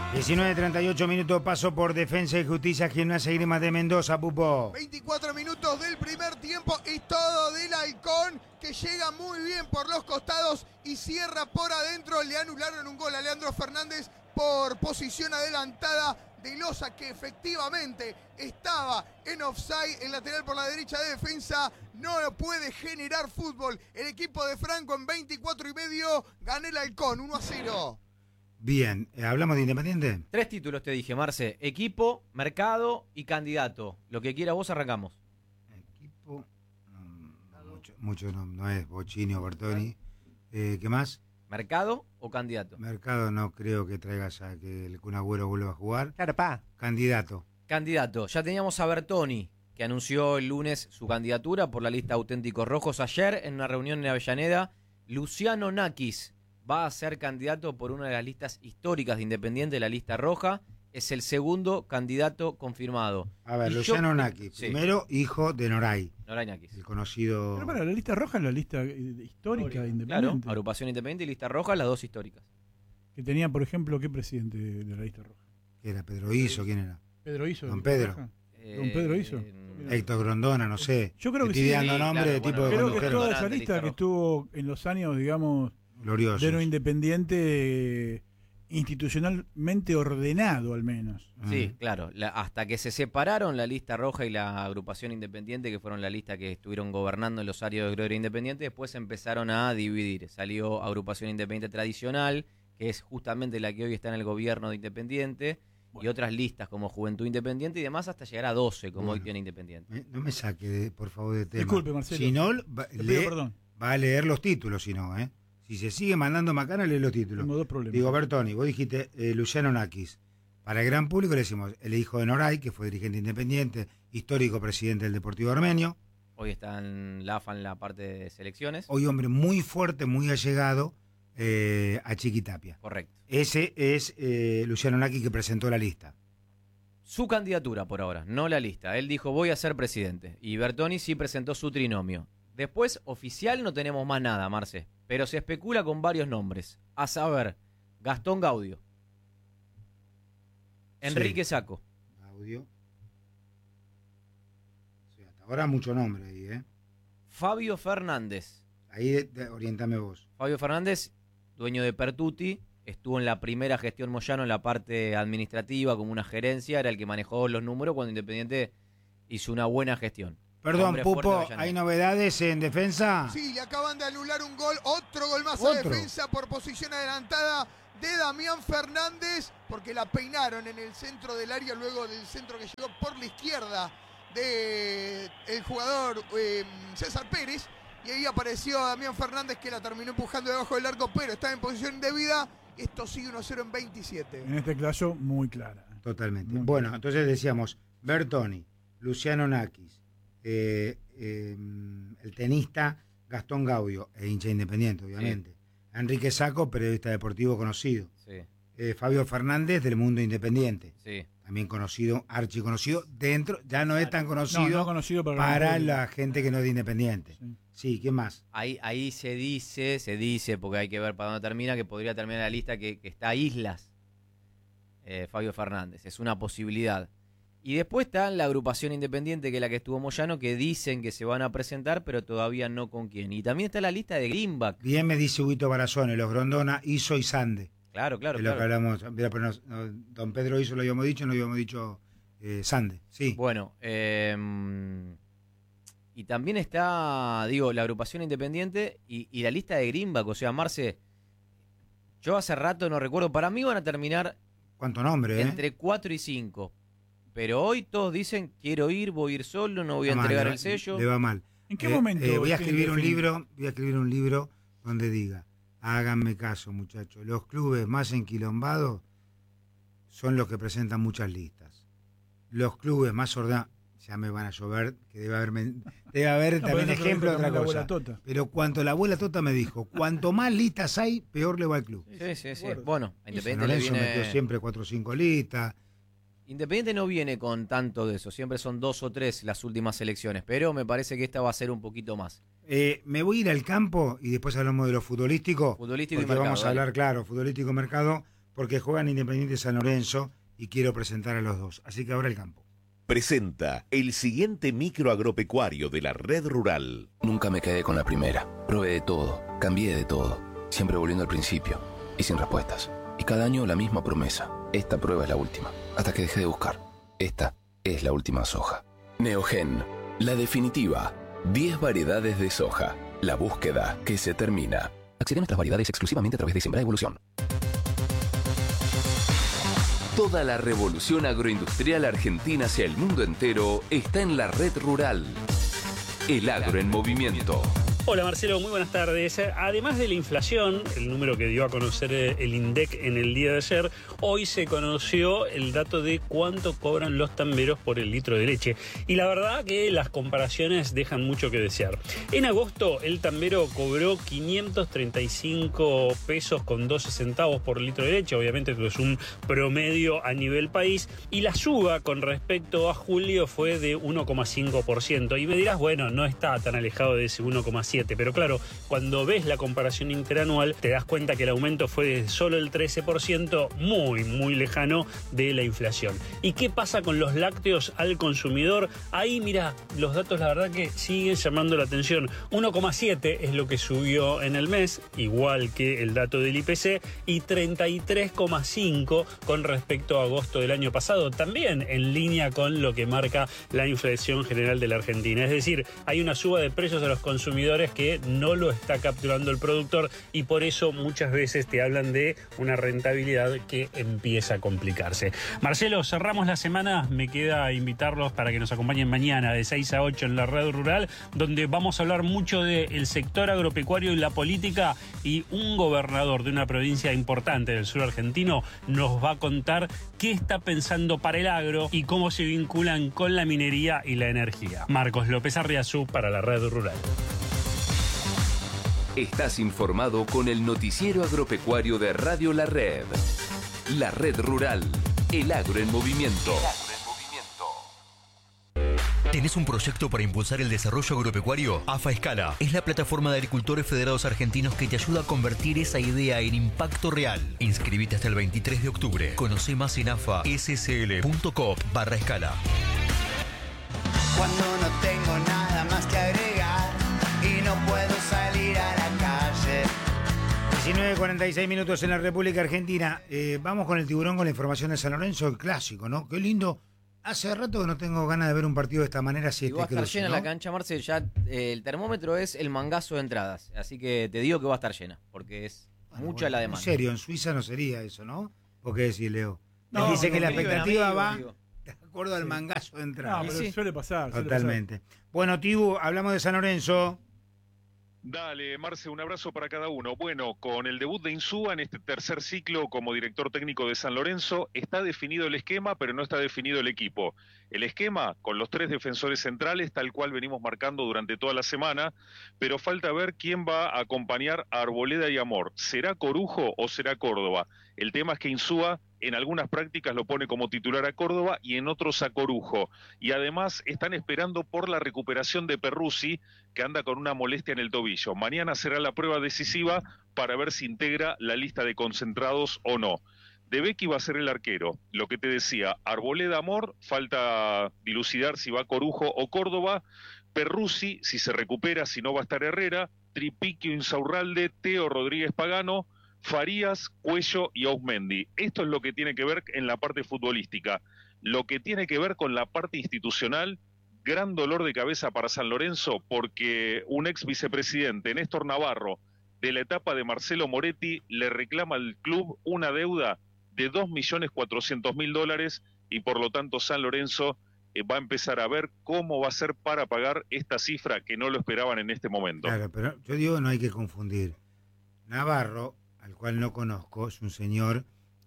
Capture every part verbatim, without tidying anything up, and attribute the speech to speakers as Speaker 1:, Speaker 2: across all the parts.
Speaker 1: diecinueve treinta y ocho minutos, paso por Defensa y Justicia, Gimnasia y Grima de Mendoza, Pupo.
Speaker 2: veinticuatro minutos del primer tiempo y todo del Halcón, que llega muy bien por los costados y cierra por adentro. Le anularon un gol a Leandro Fernández por posición adelantada de Loza, que efectivamente estaba en offside. El lateral por la derecha de Defensa no puede generar fútbol. El equipo de Franco en veinticuatro y medio gana el Halcón, uno a cero.
Speaker 1: Bien, ¿hablamos de Independiente?
Speaker 3: Tres títulos te dije, Marce. Equipo, mercado y candidato. Lo que quiera vos, arrancamos.
Speaker 1: Equipo, no, mucho, mucho no, no es Bocini o Bertoni. Eh, ¿Qué más?
Speaker 3: ¿Mercado o candidato?
Speaker 1: Mercado no creo que traigas a que el Kun Agüero vuelva a jugar.
Speaker 4: Claro, pa.
Speaker 1: Candidato.
Speaker 3: Candidato. Ya teníamos a Bertoni, que anunció el lunes su candidatura por la lista Auténticos Rojos. Ayer, en una reunión en Avellaneda, Luciano Nakis va a ser candidato por una de las listas históricas de Independiente, la lista roja. Es el segundo candidato confirmado.
Speaker 1: A ver,
Speaker 3: Y
Speaker 1: Luciano
Speaker 3: yo-
Speaker 1: Nakis,
Speaker 3: Sí.
Speaker 1: primero hijo de Noray,
Speaker 3: Noray Nakis.
Speaker 1: el conocido...
Speaker 4: Pero para, la lista roja es la lista eh, histórica de
Speaker 3: Claro,
Speaker 4: Independiente.
Speaker 3: agrupación Independiente y lista roja, las dos históricas.
Speaker 4: Que tenía, por ejemplo, ¿qué presidente de, de la lista roja?
Speaker 1: ¿Qué era? ¿Pedro Iso? ¿Quién era?
Speaker 4: Pedro Iso.
Speaker 1: Don
Speaker 4: de la
Speaker 1: Pedro.
Speaker 4: Roja. Don Pedro Iso.
Speaker 3: Eh,
Speaker 1: Héctor Grondona, no sé.
Speaker 4: Yo creo que
Speaker 1: Estoy
Speaker 4: sí.
Speaker 1: dando
Speaker 3: Sí,
Speaker 1: nombre
Speaker 3: claro,
Speaker 1: de tipo
Speaker 3: bueno,
Speaker 1: de
Speaker 4: Creo que
Speaker 1: condujeros
Speaker 4: toda esa
Speaker 3: Donante,
Speaker 4: lista
Speaker 3: lista
Speaker 4: que
Speaker 3: roja.
Speaker 4: estuvo en los años, digamos,
Speaker 1: gloriosos.
Speaker 4: de lo Independiente, institucionalmente ordenado al menos.
Speaker 3: Sí, claro. La- hasta que se separaron la lista roja y la agrupación Independiente, que fueron la lista que estuvieron gobernando en los áreas de Gloria Independiente, después se empezaron a dividir. Salió agrupación Independiente tradicional, que es justamente la que hoy está en el gobierno de Independiente, y otras listas como Juventud Independiente y demás, hasta llegar a doce, como
Speaker 1: Bueno.
Speaker 3: hoy tiene Independiente.
Speaker 1: Me- No me saque, de- por favor, de tema.
Speaker 4: Disculpe, Marcelo.
Speaker 1: Si no, va,
Speaker 4: Le pido
Speaker 1: lee-
Speaker 4: perdón.
Speaker 1: va a leer los títulos, si no, ¿eh? Si se sigue mandando macana, lee los títulos.
Speaker 4: Tengo dos problemas.
Speaker 1: Digo, Bertoni, vos dijiste eh, Luciano Nakis. Para el gran público le decimos el hijo de Noray, que fue dirigente independiente, histórico presidente del Deportivo Armenio.
Speaker 3: Hoy está en la A F A en la parte de selecciones.
Speaker 1: Hoy hombre muy fuerte, muy allegado eh, a Chiquitapia.
Speaker 3: Correcto.
Speaker 1: Ese es eh, Luciano Nakis que presentó la lista.
Speaker 3: Su candidatura por ahora, no la lista. Él dijo, voy a ser presidente. Y Bertoni sí presentó su trinomio. Después, oficial, no tenemos más nada, Marce. Pero se especula con varios nombres. A saber, Gastón Gaudio. Enrique Sacco.
Speaker 1: Audio. Sí, hasta ahora mucho nombre ahí, ¿eh?
Speaker 3: Fabio Fernández.
Speaker 1: Ahí de- de- orientame vos.
Speaker 3: Fabio Fernández, dueño de Pertuti. Estuvo en la primera gestión Moyano en la parte administrativa como una gerencia. Era el que manejó los números cuando Independiente hizo una buena gestión.
Speaker 1: Perdón,
Speaker 3: Hombre fuerte de
Speaker 1: Pupo,
Speaker 3: Avellaneda.
Speaker 1: ¿hay novedades en defensa?
Speaker 2: Sí, le acaban de anular un gol, otro gol más a
Speaker 1: Otro.
Speaker 2: Defensa por posición adelantada de Damián Fernández, porque la peinaron en el centro del área luego del centro que llegó por la izquierda del jugador eh, César Pérez, y ahí apareció Damián Fernández, que la terminó empujando debajo del arco, pero estaba en posición indebida. Esto sigue uno a cero en veintisiete.
Speaker 4: En este caso, muy clara.
Speaker 1: Totalmente.
Speaker 4: Muy
Speaker 1: Bueno, entonces decíamos Bertoni, Luciano Nakis, eh, eh, el tenista Gastón Gaudio, e hincha independiente, obviamente. Enrique Sacco, periodista deportivo conocido.
Speaker 3: Sí,
Speaker 1: Eh, Fabio Fernández, del mundo independiente.
Speaker 3: sí.
Speaker 1: También conocido, archiconocido, dentro, ya no es tan conocido,
Speaker 4: No, no conocido para,
Speaker 1: para
Speaker 4: el-
Speaker 1: la gente que no es de independiente.
Speaker 4: Sí.
Speaker 1: Sí, ¿qué más?
Speaker 3: Ahí, ahí se dice, se dice, porque hay que ver para dónde termina, que podría terminar la lista que, que está a Islas, eh, Fabio Fernández. Es una posibilidad. Y después está la agrupación independiente, que es la que estuvo Moyano, que dicen que se van a presentar, pero todavía no con quién. Y también está la lista de Greenback.
Speaker 1: Bien me dice Huguito Barazone, los Grondona, Iso y Sande.
Speaker 3: Claro, claro,
Speaker 1: es lo que
Speaker 3: claro.
Speaker 1: hablamos. Mira, pero no- no, don Pedro Iso lo habíamos dicho, no habíamos dicho eh, Sande. Sí.
Speaker 3: Bueno, eh, y también está, digo, la agrupación independiente y, y la lista de Greenback. O sea, Marce, yo hace rato no recuerdo, para mí van a terminar
Speaker 1: ¿Cuánto nombre, eh?
Speaker 3: entre cuatro y cinco. Pero hoy todos dicen, quiero ir, voy a ir solo, no voy a
Speaker 1: Va mal,
Speaker 3: entregar
Speaker 1: le
Speaker 3: el
Speaker 1: va-
Speaker 3: sello.
Speaker 1: Le va mal.
Speaker 4: ¿En qué
Speaker 1: Eh,
Speaker 4: momento?
Speaker 1: eh, voy a
Speaker 4: tiene
Speaker 1: escribir un
Speaker 4: definido?
Speaker 1: libro, voy a escribir un libro donde diga, háganme caso, muchachos, los clubes más enquilombados son los que presentan muchas listas. Los clubes más ordenados, ya me van a llover, que debe haber, men- debe haber
Speaker 4: No,
Speaker 1: también
Speaker 4: pero eso lo
Speaker 1: ejemplo de
Speaker 4: dijo
Speaker 1: otra
Speaker 4: también la
Speaker 1: cosa.
Speaker 4: abuela Tota.
Speaker 1: Pero cuanto la abuela Tota me dijo, cuanto más listas hay, peor le va al club.
Speaker 3: Sí, sí, sí.
Speaker 4: acuerdo.
Speaker 3: Bueno, a
Speaker 1: San
Speaker 3: Independiente le
Speaker 1: Lorenzo metió
Speaker 3: viene...
Speaker 1: siempre cuatro o cinco listas.
Speaker 3: Independiente no viene con tanto de eso, siempre son dos o tres las últimas elecciones, pero me parece que esta va a ser un poquito más.
Speaker 1: Eh, me voy a ir al campo y después hablamos de lo futbolístico.
Speaker 3: Futbolístico y
Speaker 1: porque
Speaker 3: mercado,
Speaker 1: vamos a
Speaker 3: dale.
Speaker 1: hablar, claro, futbolístico mercado, porque juegan Independiente San Lorenzo y quiero presentar a los dos. Así que ahora el campo.
Speaker 5: Presenta el siguiente micro agropecuario de la Red Rural.
Speaker 6: Nunca me quedé con la primera. Probé de todo, cambié de todo, siempre volviendo al principio y sin respuestas. Y cada año la misma promesa. Esta prueba es la última. Hasta que dejé de buscar. Esta es la última soja. Neogen, la definitiva. diez variedades de soja. La búsqueda que se termina. Accede a nuestras variedades exclusivamente a través de Sembra Evolución. Toda la revolución agroindustrial argentina hacia el mundo entero está en la Red Rural. El agro en movimiento.
Speaker 7: Hola Marcelo, muy buenas tardes. Además de la inflación, el número que dio a conocer el INDEC en el día de ayer, hoy se conoció el dato de cuánto cobran los tamberos por el litro de leche. Y la verdad que las comparaciones dejan mucho que desear. En agosto el tambero cobró quinientos treinta y cinco pesos con doce centavos por litro de leche, obviamente esto es un promedio a nivel país, y la suba con respecto a julio fue de uno coma cinco por ciento. Y me dirás, bueno, no está tan alejado de ese uno coma siete por ciento. Pero claro, cuando ves la comparación interanual te das cuenta que el aumento fue de solo el trece por ciento, muy muy lejano de la inflación. ¿Y qué pasa con los lácteos al consumidor? Ahí mira, los datos la verdad que siguen llamando la atención. uno coma siete es lo que subió en el mes, igual que el dato del I P C, y treinta y tres coma cinco con respecto a agosto del año pasado, también en línea con lo que marca la inflación general de la Argentina. Es decir, hay una suba de precios a los consumidores que no lo está capturando el productor y por eso muchas veces te hablan de una rentabilidad que empieza a complicarse. Marcelo, cerramos la semana, me queda invitarlos para que nos acompañen mañana de seis a ocho en la Red Rural, donde vamos a hablar mucho del sector agropecuario y la política, y un gobernador de una provincia importante del sur argentino nos va a contar qué está pensando para el agro y cómo se vinculan con la minería y la energía. Marcos López Arriazú para la Red Rural.
Speaker 6: Estás informado con el noticiero agropecuario de Radio La Red. La Red Rural. El agro en movimiento.
Speaker 8: ¿Tenés un proyecto para impulsar el desarrollo agropecuario? AFA Escala es la plataforma de agricultores federados argentinos que te ayuda a convertir esa idea en impacto real. Inscribite hasta el veintitrés de octubre. Conoce más en afassl.com barra escala.
Speaker 9: Cuando no tengo nada más que agregar y no puedo salir a la calle.
Speaker 1: diecinueve cuarenta y seis minutos en la República Argentina. Eh, vamos con el tiburón, con la información de San Lorenzo, el clásico, ¿no? Qué lindo. Hace rato que no tengo ganas de ver un partido de esta manera. Si
Speaker 3: y
Speaker 1: este
Speaker 3: va a estar
Speaker 1: cruce,
Speaker 3: llena
Speaker 1: ¿no?
Speaker 3: la cancha, Marcel. Ya eh, el termómetro es el mangazo de entradas. Así que te digo que va a estar llena, porque es
Speaker 1: Bueno,
Speaker 3: mucha
Speaker 1: bueno,
Speaker 3: la demanda.
Speaker 1: En serio, en Suiza no sería eso, ¿no? ¿Por qué decís, Leo?
Speaker 4: No,
Speaker 1: Él dice
Speaker 4: no,
Speaker 1: que la
Speaker 4: amigo,
Speaker 1: expectativa
Speaker 3: amigo,
Speaker 1: va
Speaker 3: amigo.
Speaker 1: de acuerdo al
Speaker 4: Sí.
Speaker 1: mangazo de
Speaker 4: No,
Speaker 1: entrada.
Speaker 4: pero
Speaker 3: sí.
Speaker 4: suele pasar. suele
Speaker 1: Totalmente. Bueno, Tibu, hablamos de San Lorenzo.
Speaker 10: Dale, Marce, un abrazo para cada uno. Bueno, con el debut de Insúa en este tercer ciclo como director técnico de San Lorenzo, está definido el esquema, pero no está definido el equipo. El esquema, con los tres defensores centrales, tal cual venimos marcando durante toda la semana, pero falta ver quién va a acompañar a Arboleda y Amor. ¿Será Corujo o será Córdoba? El tema es que Insúa en algunas prácticas lo pone como titular a Córdoba y en otros a Corujo. Y además están esperando por la recuperación de Perruzzi, que anda con una molestia en el tobillo. Mañana será la prueba decisiva para ver si integra la lista de concentrados o no. De Becky va a ser el arquero. Lo que te decía, Arboleda Amor, falta dilucidar si va Corujo o Córdoba. Perruzzi, si se recupera, si no va a estar Herrera. Tripiquio, Insaurralde, Teo Rodríguez Pagano, Farías, Cuello y Ausmendi. Esto es lo que tiene que ver en la parte futbolística. Lo que tiene que ver con la parte institucional, gran dolor de cabeza para San Lorenzo, porque un ex vicepresidente, Néstor Navarro, de la etapa de Marcelo Moretti, le reclama al club una deuda de dos millones cuatrocientos mil dólares y por lo tanto San Lorenzo eh, va a empezar a ver cómo va a ser para pagar esta cifra que no lo esperaban en este momento.
Speaker 1: Claro, pero yo digo, no hay que confundir. Navarro, al cual no conozco, es un señor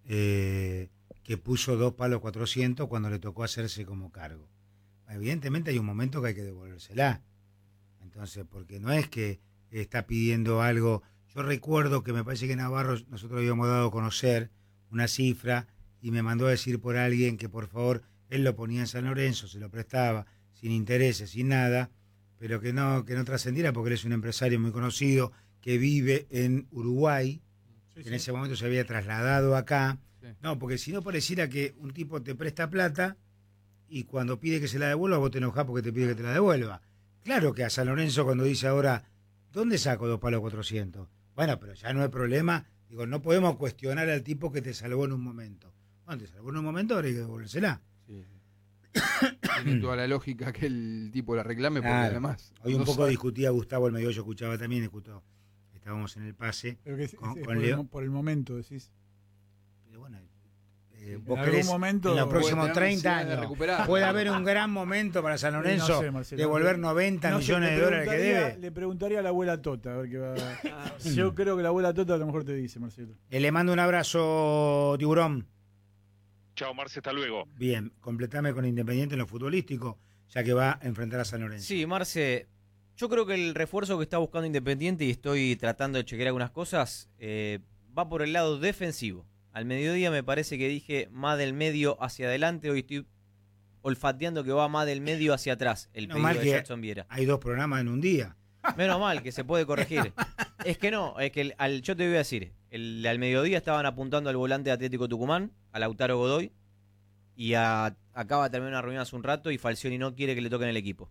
Speaker 1: eh, que puso dos palos cuatrocientos cuando le tocó hacerse como cargo. Evidentemente hay un momento que hay que devolvérsela. Entonces, porque no es que está pidiendo algo. Yo recuerdo que me parece que Navarro, nosotros habíamos dado a conocer una cifra y me mandó a decir por alguien que por favor, él lo ponía en San Lorenzo, se lo prestaba, sin intereses, sin nada, pero que no, que no trascendiera porque él es un empresario muy conocido que vive en Uruguay,
Speaker 4: Sí,
Speaker 1: que
Speaker 4: sí.
Speaker 1: en ese momento se había trasladado acá No, porque si no pareciera que un tipo te presta plata y cuando pide que se la devuelva vos te enojás porque te pide que te la devuelva. Claro que a San Lorenzo cuando dice ahora, ¿dónde saco dos palos cuatrocientos? Bueno, pero ya no hay problema. Digo, no podemos cuestionar al tipo que te salvó en un momento. Bueno, te salvó en un momento, ahora hay que devolvérsela.
Speaker 11: Sí. Tiene toda la lógica que el tipo la reclame, porque
Speaker 1: Claro.
Speaker 11: además...
Speaker 1: Hoy un
Speaker 11: no
Speaker 1: poco
Speaker 11: sabe.
Speaker 1: discutía Gustavo el medio, yo escuchaba también, escuchó, estábamos en el pase
Speaker 4: Pero que es-
Speaker 1: con,
Speaker 4: es
Speaker 1: con
Speaker 4: por,
Speaker 1: Leo.
Speaker 4: el, mo- por el momento, decís.
Speaker 1: Pero bueno, eh,
Speaker 4: En
Speaker 1: vos
Speaker 4: algún
Speaker 1: crees
Speaker 4: momento
Speaker 1: en los
Speaker 4: puede
Speaker 1: próximos
Speaker 11: tener
Speaker 1: treinta
Speaker 11: necesidad de
Speaker 1: años
Speaker 11: recuperar.
Speaker 1: puede haber un gran momento para San Lorenzo
Speaker 4: No sé, Marcelo.
Speaker 1: devolver noventa
Speaker 4: No sé,
Speaker 1: millones
Speaker 4: le
Speaker 1: de dólares que
Speaker 4: preguntaría-
Speaker 1: debe.
Speaker 4: Le preguntaría a la abuela Tota, a ver qué va. Yo creo que la abuela Tota a lo mejor te dice, Marcelo.
Speaker 1: Eh, le mando un abrazo, Tiburón.
Speaker 10: Chao, Marce, hasta luego.
Speaker 1: Bien, completame con Independiente en lo futbolístico, ya que va a enfrentar a San Lorenzo.
Speaker 3: Sí, Marce, yo creo que el refuerzo que está buscando Independiente, y estoy tratando de chequear algunas cosas, eh, va por el lado defensivo. Al mediodía me parece que dije más del medio hacia adelante, hoy estoy olfateando que va más del medio hacia atrás el
Speaker 1: No,
Speaker 3: pedido
Speaker 1: mal
Speaker 3: de
Speaker 1: que
Speaker 3: Jackson Viera.
Speaker 1: hay dos programas en un día.
Speaker 3: Menos mal que se puede corregir. Es que no, es que el- al, yo te voy a decir, el, al mediodía estaban apuntando al volante de Atlético Tucumán, a Lautaro Godoy, y a- acaba de terminar una reunión hace un rato y Falcioni no quiere que le toquen el equipo.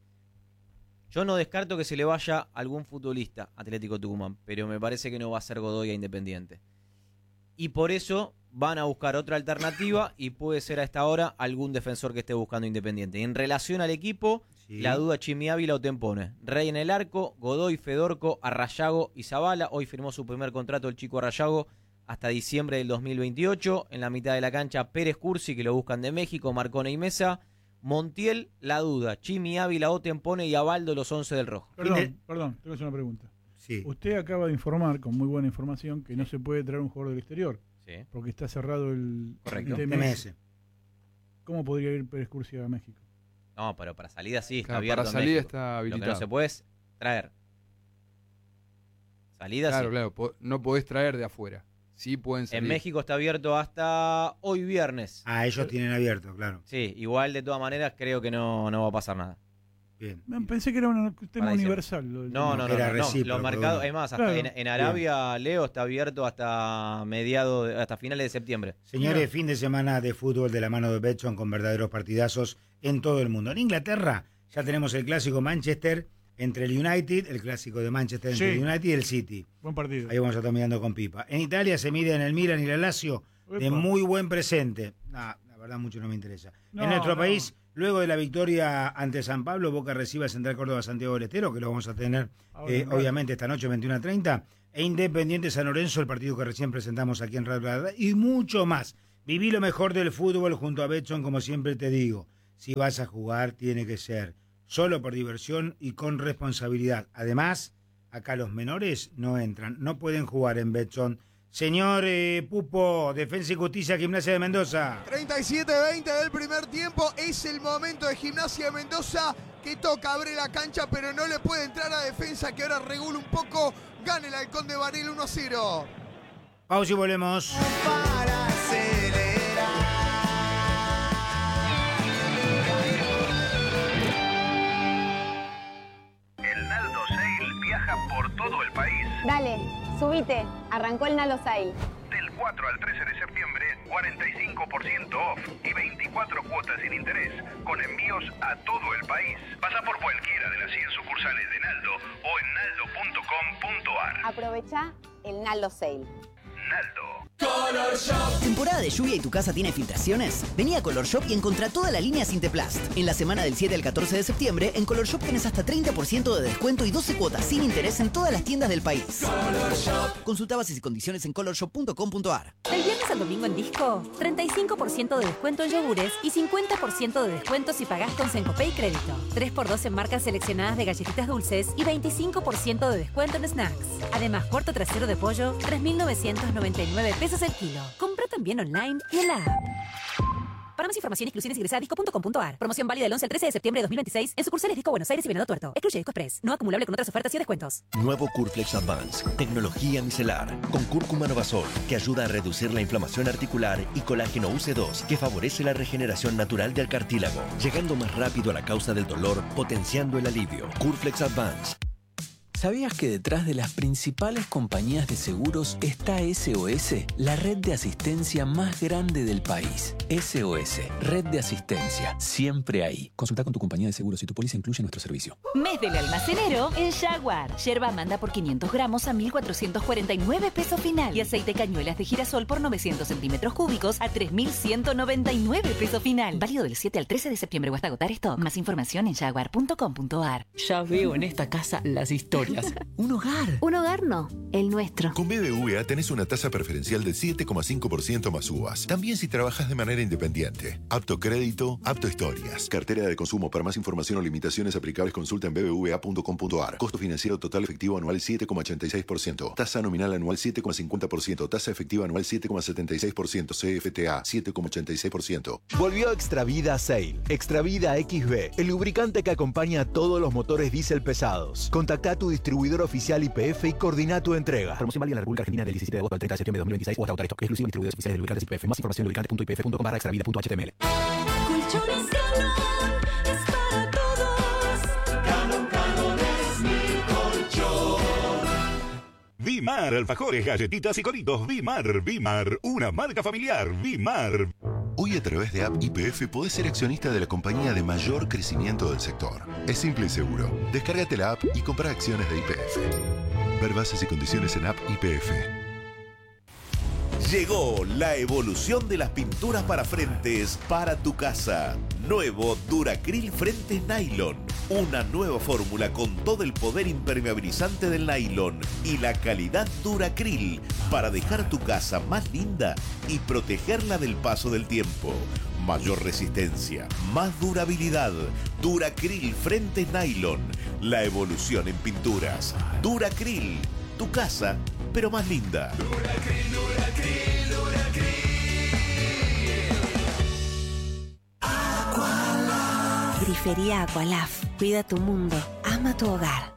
Speaker 3: Yo no descarto que se le vaya algún futbolista a Atlético Tucumán, pero me parece que no va a ser Godoy a Independiente. Y por eso van a buscar otra alternativa y puede ser a esta hora algún defensor que esté buscando Independiente. En relación al equipo,
Speaker 1: Sí.
Speaker 3: la duda Chimi Ávila o Tempone. Rey en el arco, Godoy, Fedorco, Arrayago y Zavala. Hoy firmó su primer contrato el chico Arrayago hasta diciembre del dos mil veintiocho. En la mitad de la cancha, Pérez Cursi, que lo buscan de México, Marcone y Mesa. Montiel, la duda. Chimi Ávila o Tempone y Abaldo, los once del Rojo.
Speaker 4: Perdón,
Speaker 1: Tiene-
Speaker 4: perdón, tengo que hacer una pregunta.
Speaker 1: Sí.
Speaker 4: Usted acaba de informar, con muy buena información, que no se puede traer un jugador del exterior,
Speaker 3: Sí.
Speaker 4: porque está cerrado el,
Speaker 3: Correcto.
Speaker 4: el
Speaker 1: M S.
Speaker 4: ¿Cómo podría ir Pérez Cursi a México?
Speaker 3: No, pero para salida sí, está
Speaker 11: Claro,
Speaker 3: abierto.
Speaker 11: para
Speaker 3: en
Speaker 11: salida
Speaker 3: México.
Speaker 11: está
Speaker 3: Lo que
Speaker 11: habilitado.
Speaker 3: no se puede es traer. Salida
Speaker 11: Claro,
Speaker 3: sí.
Speaker 11: claro, po- no podés traer de afuera. Sí pueden salir.
Speaker 3: En México está abierto hasta hoy viernes.
Speaker 1: Ah, ellos tienen abierto, claro.
Speaker 3: Sí, igual de todas maneras creo que no, no va a pasar nada.
Speaker 1: Bien.
Speaker 4: Pensé que era un tema
Speaker 3: Para diciembre.
Speaker 4: universal. lo del
Speaker 3: No,
Speaker 4: tema.
Speaker 3: no, no,
Speaker 1: Era
Speaker 3: no, no.
Speaker 1: recíproco,
Speaker 3: Los mercados,
Speaker 1: Bruno.
Speaker 3: es más, hasta
Speaker 4: Claro.
Speaker 3: en, en Arabia, Leo, está abierto hasta mediados, de- hasta finales de septiembre.
Speaker 1: Señores,
Speaker 4: Mira.
Speaker 1: fin de semana de fútbol de la mano de Betson con verdaderos partidazos en todo el mundo. En Inglaterra ya tenemos el clásico Manchester entre el United, el clásico de Manchester entre
Speaker 4: Sí.
Speaker 1: el United y el City.
Speaker 4: Buen partido.
Speaker 1: Ahí vamos a estar mirando con pipa. En Italia se miden el Milan y el Lazio de
Speaker 4: Epa.
Speaker 1: muy buen presente. Nah, la verdad mucho no me interesa.
Speaker 4: No,
Speaker 1: en nuestro
Speaker 4: no.
Speaker 1: país, luego de la victoria ante San Pablo, Boca recibe a Central Córdoba Santiago del Estero, que lo vamos a tener
Speaker 4: Ahora,
Speaker 1: eh,
Speaker 4: en rato.
Speaker 1: obviamente esta noche veintiuna treinta, e Independiente San Lorenzo, el partido que recién presentamos aquí en Radio Radar, y mucho más. Viví lo mejor del fútbol junto a Betson, como siempre te digo. Si vas a jugar, tiene que ser solo por diversión y con responsabilidad. Además, acá los menores no entran, no pueden jugar en Betson. Señor eh, Pupo, Defensa y Justicia, Gimnasia de Mendoza.
Speaker 2: treinta y siete veinte del primer tiempo. Es el momento de Gimnasia de Mendoza que toca, abre la cancha, pero no le puede entrar a Defensa, que ahora regula un poco. Gana el Halcón de Baril uno a cero.
Speaker 1: Pausa y volvemos.
Speaker 9: Para acelerar.
Speaker 12: El Naldo Sale viaja por todo el país.
Speaker 13: Dale, subite. Arrancó el Nalo Sale.
Speaker 12: Del cuatro al trece de septiembre, cuarenta y cinco por ciento off y veinticuatro cuotas sin interés, con envíos a todo el país. Pasa por cualquiera de las cien sucursales de Naldo o en naldo punto com punto ar.
Speaker 13: Aprovecha el Nalo Sale.
Speaker 12: Naldo.
Speaker 14: Color Shop. ¿Temporada de lluvia y tu casa tiene filtraciones? Vení a Color Shop y encontrá toda la línea Sinteplast. En la semana del siete al catorce de septiembre, en Color Shop tenés hasta treinta por ciento de descuento y doce cuotas sin interés en todas las tiendas del país. Color Shop. Consulta bases y condiciones en color shop punto com punto ar.
Speaker 15: Del viernes al domingo en Disco, treinta y cinco por ciento de descuento en yogures y cincuenta por ciento de descuento si pagás con Sencopay Crédito. tres por dos en marcas seleccionadas de galletitas dulces y veinticinco por ciento de descuento en snacks. Además, cuarto trasero de pollo, tres mil novecientos noventa y nueve pesos el kilo. Compra también online y en la app. Para más información, exclusiones ingresa a disco punto com punto ar. Promoción válida del once al trece de septiembre de dos mil veintiséis en sucursales Disco Buenos Aires y Venado Tuerto. Excluye Disco Express. No acumulable con otras ofertas y descuentos.
Speaker 16: Nuevo Curflex Advance, tecnología micelar, con cúrcuma Novasol, que ayuda a reducir la inflamación articular, y colágeno U C dos, que favorece la regeneración natural del cartílago, llegando más rápido a la causa del dolor, potenciando el alivio. Curflex Advance.
Speaker 17: ¿Sabías que detrás de las principales compañías de seguros está S O S, la red de asistencia más grande del país? S O S, red de asistencia, siempre ahí. Consulta con tu compañía de seguros si tu póliza incluye nuestro servicio.
Speaker 15: Mes del almacenero en Jaguar. Yerba manda por quinientos gramos a mil cuatrocientos cuarenta y nueve pesos final. Y aceite cañuelas de girasol por novecientos centímetros cúbicos a tres mil ciento noventa y nueve pesos final. Válido del siete al trece de septiembre o hasta agotar stock. Más información en jaguar punto com punto a r.
Speaker 17: Ya veo en esta casa las historias. Un hogar.
Speaker 15: Un hogar no, el nuestro.
Speaker 18: Con B B V A tenés una tasa preferencial del siete coma cinco por ciento más U V A S. También si trabajas de manera independiente. Apto crédito, apto historias. Cartera de consumo. Para más información o limitaciones aplicables consulta en b b v a punto com punto a r. Costo financiero total efectivo anual siete coma ochenta y seis por ciento. Tasa nominal anual siete coma cincuenta por ciento. Tasa efectiva anual siete coma setenta y seis por ciento. C F T A siete coma ochenta y seis por ciento.
Speaker 19: Volvió Extravida Sail. Extravida X B. El lubricante que acompaña a todos los motores diésel pesados. Contacta a tu distribuidor oficial Y P F y coordina tu entrega.
Speaker 20: Promoción válida en la República Argentina del diecisiete de agosto al treinta de septiembre de dos mil veintiséis o hasta agotar stock. Exclusivo en distribuidores oficiales de lubricantes Y P F. Más información en lubricante punto i p f punto com barra extravida punto h t m l.
Speaker 9: Colchones Galón es para todos. Galón, Galón es mi colchón.
Speaker 21: Vimar, alfajores, galletitas y coritos. Vimar, Vimar, una marca familiar. Vimar.
Speaker 18: Hoy a través de App Y P F podés ser accionista de la compañía de mayor crecimiento del sector. Es simple y seguro. Descárgate la app y compra acciones de Y P F. Ver bases y condiciones en App Y P F.
Speaker 5: Llegó la evolución de las pinturas para frentes para tu casa. Nuevo Duracril Frentes Nylon. Una nueva fórmula con todo el poder impermeabilizante del nylon y la calidad Duracril para dejar tu casa más linda y protegerla del paso del tiempo. Mayor resistencia, más durabilidad. Duracril Frentes Nylon. La evolución en pinturas. Duracril. Tu casa, pero más linda.
Speaker 9: Duracril, Duracril, Duracril.
Speaker 15: Grifería Aqualaf. Cuida tu mundo. Ama tu hogar.